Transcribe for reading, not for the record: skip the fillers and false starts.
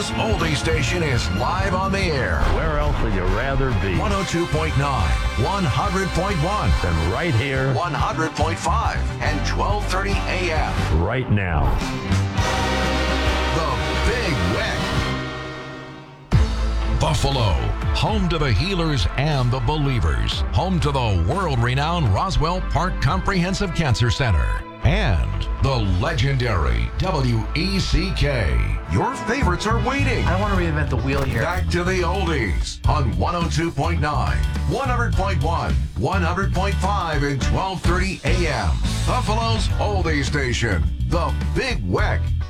Buffalo's oldie station is live on the air. Where else would you rather be? 102.9, 100.1, Than right here, 100.5, and 1230 a.m. right now. The Big Weck. Buffalo, home to the healers and the believers. Home to the world-renowned Roswell Park Comprehensive Cancer Center. And the legendary WECK. Your favorites are waiting. I don't want to reinvent the wheel here. Back to the oldies on 102.9, 100.1, 100.5, and 1230 a.m. Buffalo's oldie station, The Big Weck.